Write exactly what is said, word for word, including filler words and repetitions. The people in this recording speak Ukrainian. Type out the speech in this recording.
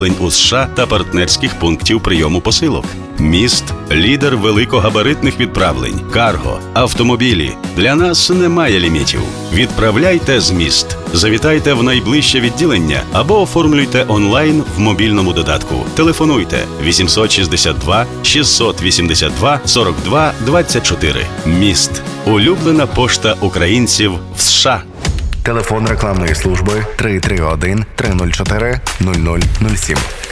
у США та партнерських пунктів прийому посилок. Міст – лідер великогабаритних відправлень, карго, автомобілі. Для нас немає лімітів. Відправляйте з міст. Завітайте в найближче відділення або оформлюйте онлайн в мобільному додатку. Телефонуйте вісімсот шістдесят два шістсот вісімдесят два сорок два двадцять чотири. Міст – улюблена пошта українців в США. Телефон рекламної служби три три один три нуль чотири нуль нуль нуль сім.